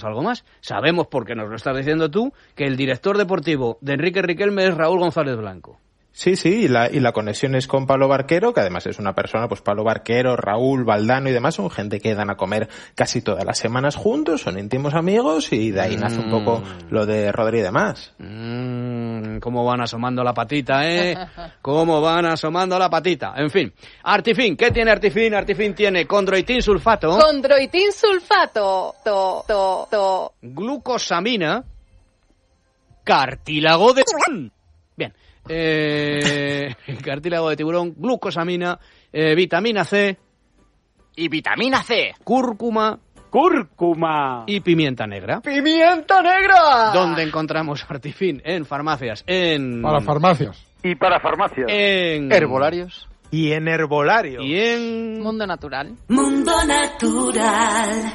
algo más. Sabemos, porque nos lo estás diciendo tú, que el director deportivo de Enrique Riquelme es Raúl González Blanco. Sí, y la conexión es con Pablo Barquero, que además es una persona, pues Pablo Barquero, Raúl, Valdano y demás, son gente que dan a comer casi todas las semanas juntos, son íntimos amigos y de ahí nace un poco lo de Rodri y demás. Cómo van asomando la patita, Cómo van asomando la patita. En fin, Artifin, ¿qué tiene Artifin? Artifin tiene condroitin sulfato. Condroitin sulfato. Glucosamina. Cartílago de tiburón. Bien. Cartílago de tiburón, glucosamina, vitamina C. Y vitamina C. Cúrcuma y pimienta negra. ¡Pimienta negra! ¿Dónde encontramos Artifin? En farmacias, Para farmacias. Y para farmacias. En herbolarios. Y en herbolarios. Y en Mundo Natural. Mundo Natural.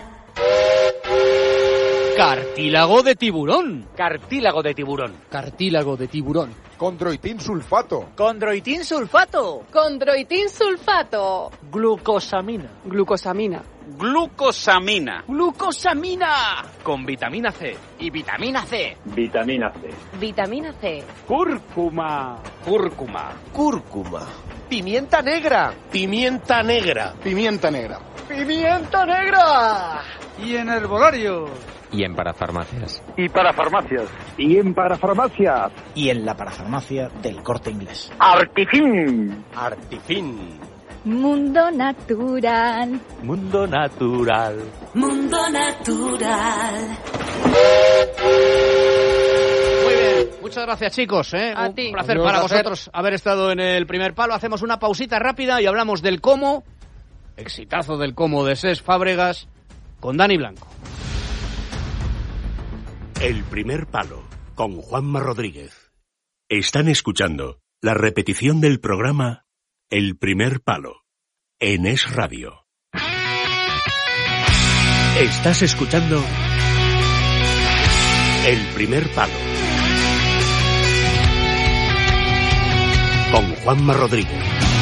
Cartílago de tiburón. Cartílago de tiburón. Cartílago de tiburón. Condroitin sulfato. Condroitin sulfato. Condroitin sulfato. Glucosamina. Glucosamina. Glucosamina. Glucosamina. Con vitamina C. Y vitamina C. Vitamina C. Vitamina C. Cúrcuma. Cúrcuma. Pimienta negra. Pimienta negra. Pimienta negra. Y en herbolarios. Y en parafarmacias. Y para farmacias. Y en parafarmacias. Y en la parafarmacia del Corte Inglés. Artifin. Mundo Natural. Mundo Natural. Mundo Natural. Muy bien, muchas gracias chicos, A un ti. placer Adiós, para placer. vosotros haber estado en el primer palo. Hacemos una pausita rápida y hablamos del cómo, exitazo del cómo de Cesc Fábregas, con Dani Blanco. El primer palo, con Juanma Rodríguez. Están escuchando la repetición del programa El primer palo, en Es Radio. Estás escuchando El primer palo, con Juanma Rodríguez.